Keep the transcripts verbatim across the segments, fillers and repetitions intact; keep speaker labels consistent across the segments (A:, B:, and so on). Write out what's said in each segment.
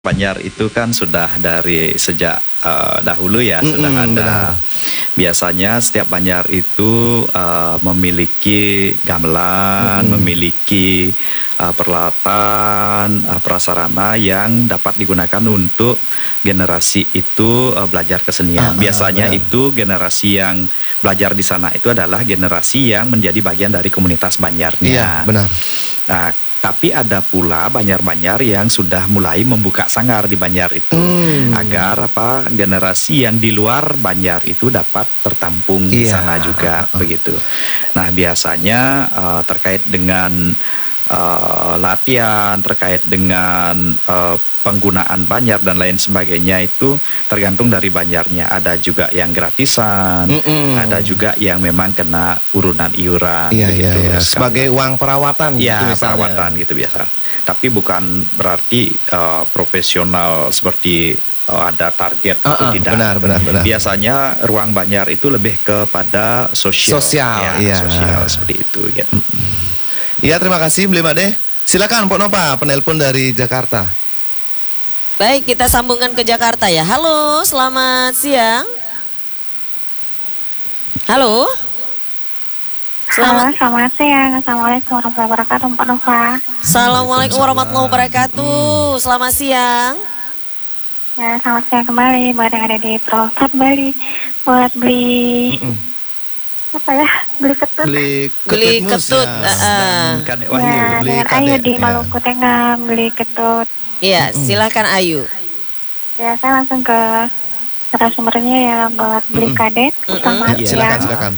A: Banjar itu kan sudah dari sejak uh, dahulu ya,
B: Mm-mm,
A: sudah ada.
B: benar.
A: Biasanya setiap Banjar itu uh, memiliki gamelan,
B: Mm-mm.
A: memiliki uh, peralatan, uh, prasarana yang dapat digunakan untuk generasi itu uh, belajar kesenian.
B: Ah, ah,
A: Biasanya
B: benar.
A: itu generasi yang belajar di sana itu adalah generasi yang menjadi bagian dari komunitas Banjarnya.
B: Iya, benar.
A: Nah, tapi ada pula Banjar-Banjar yang sudah mulai membuka sanggar di Banjar itu,
B: Hmm.
A: agar apa generasi yang di luar Banjar itu dapat tertampung di
B: Iya.
A: sana juga, begitu. Nah, biasanya uh, terkait dengan uh, latihan, terkait dengan uh, penggunaan Banjar dan lain sebagainya itu tergantung dari Banjarnya. Ada juga yang gratisan,
B: Mm-mm.
A: ada juga yang memang kena urunan iuran,
B: Iya, iya,
A: begitu.
B: iya.
A: Sekarang.
B: Sebagai uang perawatan gitu
A: Ya,
B: misalnya.
A: perawatan gitu biasa. Tapi bukan berarti uh, profesional seperti uh, ada target
B: Ah,
A: itu
B: ah,
A: tidak.
B: benar, benar, benar.
A: Biasanya ruang Banjar itu lebih kepada sosial.
B: Sosial,
A: ya,
B: iya.
A: sosial seperti itu. Gitu.
B: Iya, terima kasih Beli Made. Silakan Pok Nova, penelpon dari Jakarta.
C: Baik, kita sambungkan ke Jakarta ya. Halo, selamat siang. Halo.
D: Halo,
C: Selamat.
D: selamat siang. Assalamualaikum warahmatullahi wabarakatuh, Pak Nova.
C: Assalamualaikum warahmatullahi wabarakatuh. Selamat siang.
D: Ya, selamat siang kembali buat yang ada di Purwokerto Bali. Buat beli
B: Mm-mm.
D: apa ya? Beli ketut.
B: Beli
C: Beli
B: ketut mus,
C: ketut.
B: ya.
C: eh, eh.
A: Dan Kadek Wahyu.
D: Ya,
B: beli
D: dengan
B: kadek,
D: Ayu di
B: ya.
D: Maluku Tengah beli ketut.
C: Iya, silakan Ayu.
D: Ya, saya langsung ke narasumbernya ya buat beli
B: Mm-mm.
D: kadek. Selamat
B: Ya,
A: Iya.
B: silakan,
D: siang.
B: silakan.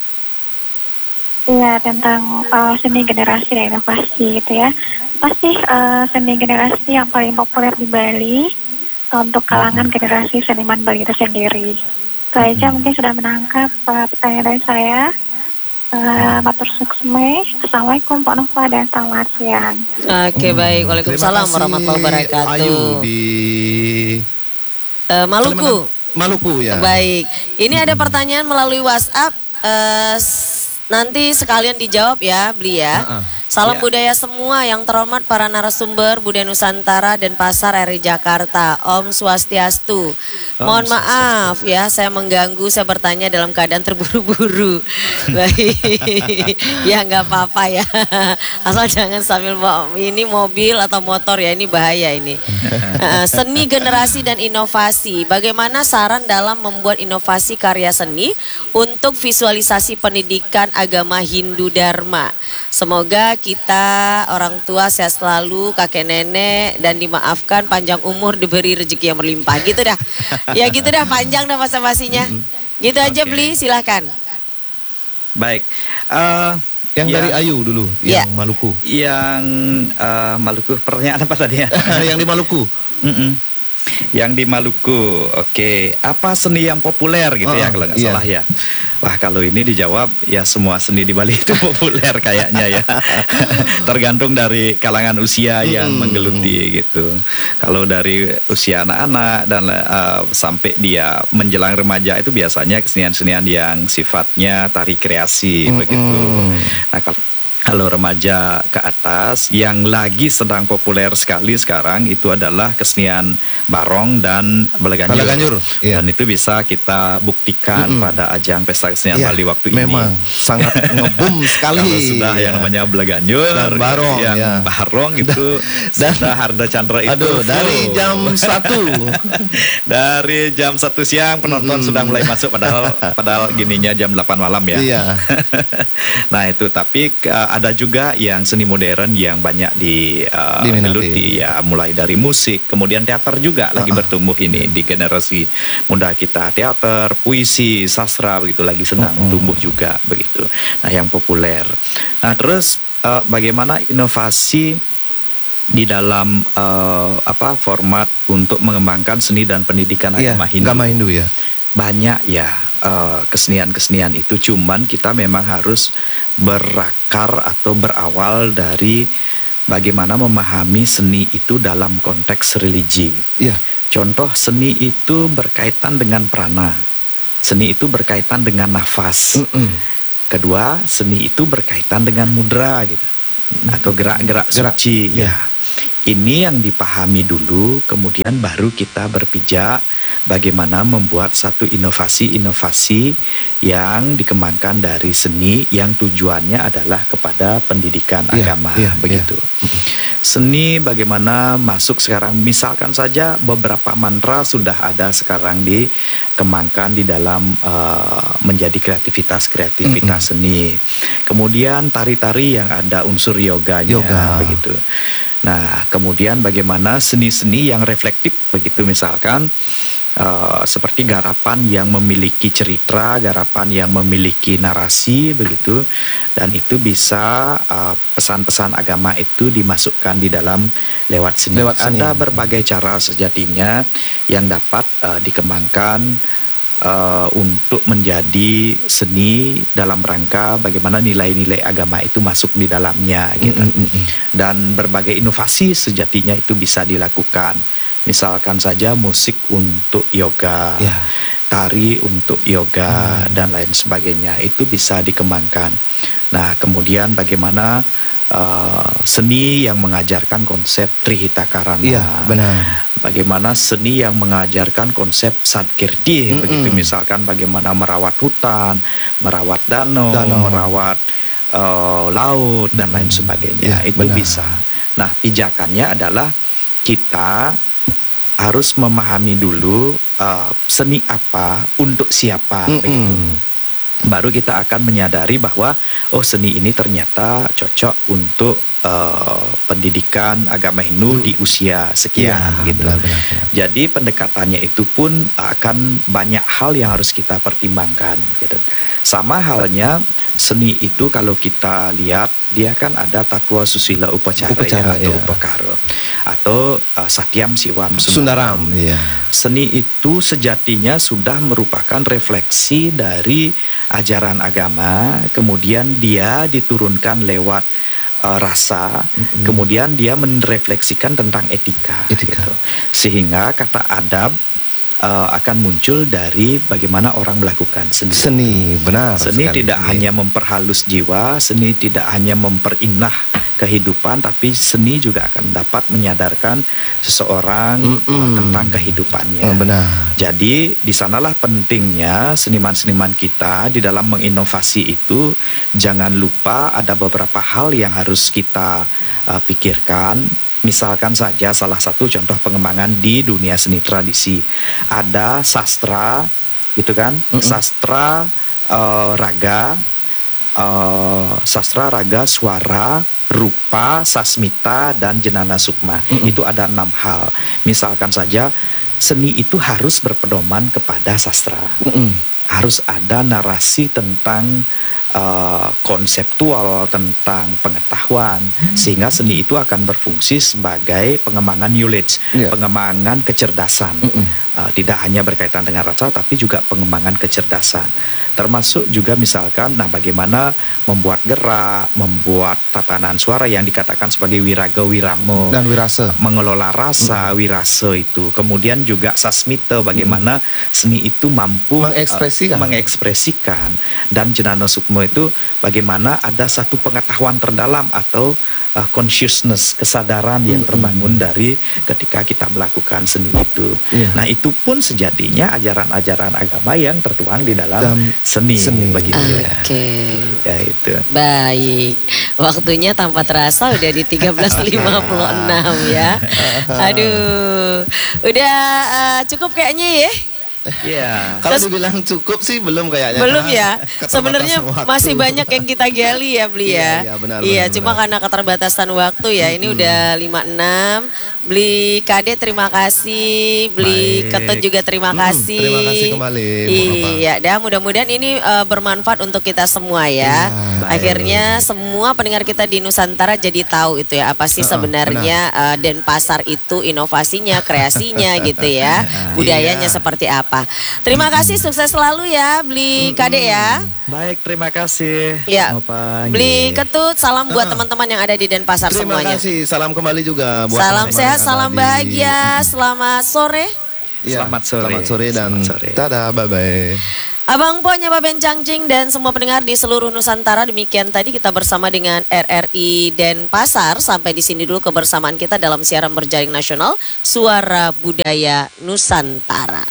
D: Iya, tentang uh, seni generasi dan inovasi gitu ya. Pasti uh, seni generasi yang paling populer di Bali untuk kalangan generasi seniman Bali itu sendiri. Itu aja mungkin sudah menangkap uh, pertanyaan dari saya. Uh, Matur suksme. Assalamualaikum Pak Nova dan selamat siang.
C: Oke, baik.
B: Hmm,
C: Waalaikumsalam
B: terima kasih,
C: warahmatullahi wabarakatuh.
B: Ayu di
C: Eh, Maluku.
B: Kalimantan- Maluku ya.
C: Baik. Ini ada pertanyaan melalui WhatsApp. eh, s- nanti sekalian dijawab ya, Beli ya.
B: Ah, ah.
C: Salam
A: Ya.
C: budaya semua yang terhormat para narasumber Budaya Nusantara dan Pasar R I Jakarta. Om Swastiastu. Mohon maaf ya, saya mengganggu, saya bertanya dalam keadaan terburu-buru. Baik. Ya nggak apa-apa ya. Asal jangan sambil bawa ini mobil atau motor ya, ini bahaya ini. Eh, Seni generasi dan inovasi. Bagaimana saran dalam membuat inovasi karya seni untuk visualisasi pendidikan agama Hindu Dharma? Semoga kita orang tua sehat selalu, kakek nenek, dan dimaafkan panjang umur, diberi rezeki yang berlimpah. Gitu dah. Ya gitu dah, panjang dah basa-basinya. Gitu aja
A: Oke.
C: Beli, silakan.
A: Baik. Uh,
B: Yang
A: ya,
B: dari Ayu dulu,
C: Ya.
B: yang Maluku.
A: Yang uh, Maluku, pertanyaan apa tadi ya?
B: Yang di Maluku.
A: Mm-mm. Yang di Maluku, oke. Apa seni yang populer gitu ya
B: Oh,
A: kalau nggak
B: iya.
A: salah ya? Wah, kalau ini dijawab ya semua seni di Bali itu populer kayaknya ya. Tergantung dari kalangan usia yang
B: Hmm.
A: menggeluti gitu. Kalau dari usia anak-anak dan uh, sampai dia menjelang remaja itu biasanya kesenian-kesenian yang sifatnya tari kreasi
B: Mm-mm.
A: begitu. Nah, kalau Kalau remaja ke atas yang lagi sedang populer sekali sekarang itu adalah kesenian barong dan balaganjur.
B: Balaganjur, iya.
A: Dan itu bisa kita buktikan
B: Mm-mm.
A: pada ajang pesta kesenian
B: Iya,
A: Bali waktu
B: memang
A: ini.
B: sangat ngebum sekali.
A: Kalau sudah
B: ya.
A: yang namanya belaganjur
B: Dan barong,
A: yang
B: ya.
A: barong itu
B: Dan-
A: sudah Harda Chandra itu
B: Aduh, dari
A: full.
B: jam satu.
A: Dari jam satu siang penonton
B: Mm-mm.
A: sudah mulai masuk padahal padahal gininya jam delapan malam ya.
B: Iya.
A: Nah itu tapi uh, ada juga yang seni modern yang banyak di uh,
B: Diminati.
A: geluti ya, mulai dari musik, kemudian teater juga lagi
B: Uh-uh.
A: bertumbuh ini di generasi muda kita. Teater, puisi, sastra begitu lagi sedang
B: Uh-uh.
A: tumbuh juga begitu. Nah yang populer. Nah terus uh, bagaimana inovasi di dalam uh, apa format untuk mengembangkan seni dan pendidikan
B: Iya,
A: agama Hindu?
B: agama Hindu ya.
A: Banyak ya eh, kesenian-kesenian itu, cuman kita memang harus berakar atau berawal dari bagaimana memahami seni itu dalam konteks religi.
B: Iya.
A: Contoh, seni itu berkaitan dengan prana, seni itu berkaitan dengan nafas.
B: Mm-mm.
A: Kedua, seni itu berkaitan dengan mudra gitu, atau gerak-gerak
B: Gerak,
A: suci
B: ya.
A: ya. Ini yang dipahami dulu, kemudian baru kita berpijak bagaimana membuat satu inovasi-inovasi yang dikembangkan dari seni yang tujuannya adalah kepada pendidikan
B: Iya,
A: agama,
B: iya,
A: begitu. Seni bagaimana masuk sekarang, misalkan saja beberapa mantra sudah ada sekarang dikembangkan di dalam uh, menjadi kreativitas-kreativitas seni. Kemudian tari-tari yang ada unsur yoganya,
B: Yoga.
A: begitu. Nah, kemudian bagaimana seni-seni yang reflektif, begitu, misalkan Uh, seperti garapan yang memiliki cerita, garapan yang memiliki narasi, begitu, dan itu bisa uh, pesan-pesan agama itu dimasukkan di dalam lewat seni.
B: Lewat seni.
A: Ada berbagai cara sejatinya yang dapat uh, dikembangkan uh, untuk menjadi seni dalam rangka bagaimana nilai-nilai agama itu masuk di dalamnya, gitu.
B: Mm, mm, mm.
A: Dan berbagai inovasi sejatinya itu bisa dilakukan. Misalkan saja musik untuk yoga,
B: Ya.
A: tari untuk yoga,
B: Hmm.
A: dan lain sebagainya, itu bisa dikembangkan. Nah, kemudian bagaimana uh, seni yang mengajarkan konsep Trihita Karana,
B: Iya, benar.
A: bagaimana seni yang mengajarkan konsep Satkirti,
B: Mm-mm.
A: begitu, misalkan bagaimana merawat hutan, merawat danau,
B: Danau.
A: merawat uh, laut, dan lain sebagainya,
B: Ya,
A: itu
B: benar.
A: bisa. Nah, pijakannya adalah kita harus memahami dulu uh, seni apa untuk siapa,
B: Mm-mm.
A: begitu. Baru kita akan menyadari bahwa oh, seni ini ternyata cocok untuk uh, pendidikan agama Hindu di usia sekian,
B: Ya,
A: gitu.
B: benar, benar, benar.
A: Jadi pendekatannya itu pun akan banyak hal yang harus kita pertimbangkan, gitu. Sama halnya seni itu kalau kita lihat dia kan ada tatwa susila upacara,
B: Upacara,
A: ya, atau
B: ya.
A: upakara atau uh, satyam siwam sundaram.
B: Sundaram, iya.
A: Seni itu sejatinya sudah merupakan refleksi dari ajaran agama, kemudian dia diturunkan lewat uh, rasa,
B: Mm-mm.
A: kemudian dia merefleksikan tentang etika,
B: Etika.
A: gitu. Sehingga kata adab uh, akan muncul dari bagaimana orang melakukan seni.
B: Seni, benar.
A: Seni
B: sekali.
A: tidak
B: Iya.
A: hanya memperhalus jiwa, seni tidak hanya memperindah kehidupan, tapi seni juga akan dapat menyadarkan seseorang
B: Mm-mm.
A: uh, tentang kehidupannya.
B: Oh, benar.
A: Jadi di sanalah pentingnya seniman-seniman kita di dalam menginovasi itu. Jangan lupa ada beberapa hal yang harus kita uh, pikirkan. Misalkan saja salah satu contoh pengembangan di dunia seni tradisi, ada sastra, gitu kan,
B: Mm-mm.
A: sastra uh, raga, uh, sastra raga suara, rupa, sasmita, dan jenana sukma.
B: Mm-mm.
A: Itu ada enam hal. Misalkan saja seni itu harus berpedoman kepada sastra.
B: Mm-mm.
A: Harus ada narasi tentang uh, konseptual, tentang pengetahuan, sehingga seni itu akan berfungsi sebagai pengembangan knowledge,
B: Iya.
A: pengembangan kecerdasan.
B: Mm-mm.
A: Uh, tidak hanya berkaitan dengan rasa, tapi juga pengembangan kecerdasan. Termasuk juga misalkan, nah bagaimana membuat gerak, membuat tatanan suara yang dikatakan sebagai wiraga wiramo,
B: Dan wirase.
A: mengelola rasa, wirase itu. Kemudian juga sasmita, bagaimana seni itu mampu
B: Mengekspresikan.
A: uh, mengekspresikan. Dan jenana sukma itu bagaimana ada satu pengetahuan terdalam atau uh, consciousness, kesadaran yang
B: Mm-mm.
A: terbangun dari ketika kita melakukan seni itu.
B: Iya.
A: Nah, itu pun sejatinya ajaran-ajaran agama yang tertuang di dalam
B: Dalam
A: seni,
B: seni.
A: begitu ya.
C: Oke.
A: Ya itu.
C: Baik, waktunya tanpa terasa udah di tiga belas lima puluh enam ya. Aduh, udah uh, cukup kayaknya ya.
A: Iya.
B: Kalau
C: Terus-
B: dibilang cukup sih belum kayaknya.
C: Belum ya.
B: Keterbatasan
C: Sebenarnya
B: waktu.
C: masih banyak yang kita gali ya, Beli
B: Iya,
C: ya.
B: iya, benar,
C: Iya,
B: benar,
C: cuma
B: benar.
C: karena keterbatasan waktu ya. Ini udah lima puluh enam. Beli Kade terima kasih, Beli
A: Baik.
C: Ketut juga terima
B: Hmm,
C: kasih.
B: terima kasih kembali, Bu Nova.
C: Iya, dan mudah-mudahan ini uh, bermanfaat untuk kita semua ya.
B: Iya,
A: baik.
C: Akhirnya semua pendengar kita di Nusantara jadi tahu itu ya apa sih
B: Uh-uh,
C: sebenarnya uh, Denpasar itu inovasinya, kreasinya gitu ya. Budayanya
B: Iya.
C: seperti apa. Terima kasih, sukses selalu ya Beli Kade ya.
A: Baik, terima kasih.
C: Ya,
A: Nova.
C: Beli Ketut, salam buat
B: Ah.
C: teman-teman yang ada di Denpasar
B: Terima
C: semuanya.
B: kasih. Salam kembali juga buat
C: Salam
B: teman-teman
C: sehat,
B: yang
C: salam
B: ada di-
C: bahagia, selamat sore.
B: Iya,
A: Selamat sore.
B: Selamat sore dan
A: Selamat sore.
B: dadah, bye bye.
C: Abang Po, Nyapa Bencangcing dan semua pendengar di seluruh Nusantara, demikian tadi kita bersama dengan R R I Denpasar. Sampai di sini dulu kebersamaan kita dalam siaran berjaring nasional Suara Budaya Nusantara.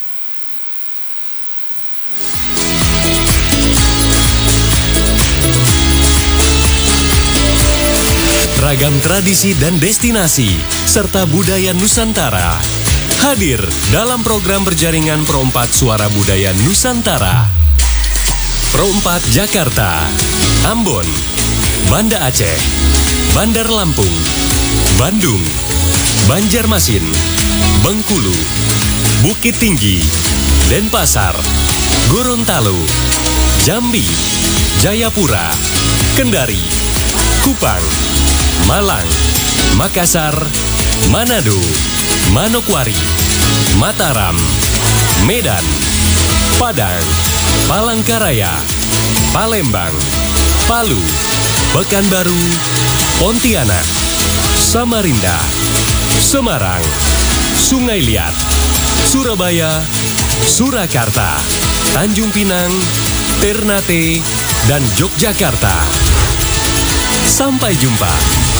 E: Ragam tradisi dan destinasi serta budaya Nusantara hadir dalam program berjaringan Pro empat Suara Budaya Nusantara. Pro empat Jakarta, Ambon, Banda Aceh, Bandar Lampung, Bandung, Banjarmasin, Bengkulu, Bukit Tinggi, Denpasar, Gorontalo, Jambi, Jayapura, Kendari, Kupang, Malang, Makassar, Manado, Manokwari, Mataram, Medan, Padang, Palangkaraya, Palembang, Palu, Pekanbaru, Pontianak, Samarinda, Semarang, Sungai Liat, Surabaya, Surakarta, Tanjung Pinang, Ternate, dan Yogyakarta. Sampai jumpa.